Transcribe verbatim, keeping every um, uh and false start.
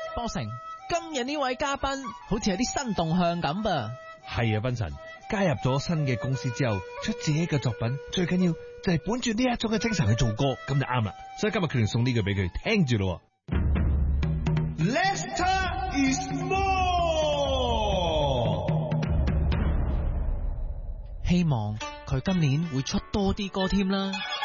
波成，今日呢位嘉賓好似有啲新動向咁噃。 係啊，賓神加入咗新嘅公司之後，出自己嘅作品，最緊要就係本住呢一種嘅精神去做歌，咁就啱啦。所以今日決定送呢句俾佢，聽住咯。Less is more， 希望佢今年會出多啲歌添啦。